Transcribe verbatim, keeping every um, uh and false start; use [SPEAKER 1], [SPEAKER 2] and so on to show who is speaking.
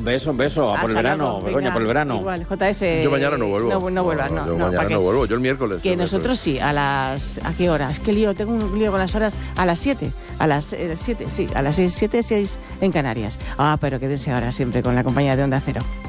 [SPEAKER 1] beso, un beso. A por el verano, Begoña, por el verano.
[SPEAKER 2] Igual, J S.
[SPEAKER 3] Yo mañana no vuelvo.
[SPEAKER 2] No, no vuelvas, no.
[SPEAKER 3] Yo
[SPEAKER 2] no,
[SPEAKER 3] mañana no vuelvo, yo el miércoles.
[SPEAKER 2] Que nosotros sí, a las... ¿A qué hora? Es que lío, tengo un lío con las horas. A las siete. A las eh, siete, sí, a las seis, siete, seis en Canarias. Ah, pero quédense ahora siempre con la compañía de Onda Cero.